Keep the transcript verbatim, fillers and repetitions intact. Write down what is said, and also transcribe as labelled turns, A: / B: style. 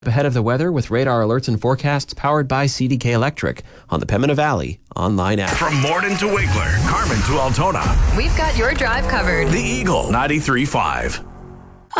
A: Ahead of the weather with radar alerts and forecasts powered by C D K Electric on the Pembina Valley online app.
B: From Morden to Winkler, Carmen to Altona.
C: We've got your drive covered.
B: The Eagle ninety-three point five.